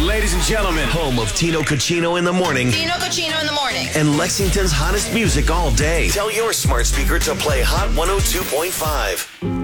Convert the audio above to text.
Ladies and gentlemen, home of Tino Cucino in the morning Tino Cucino in the morning. and Lexington's hottest music all day. Tell your smart speaker to play Hot 102.5.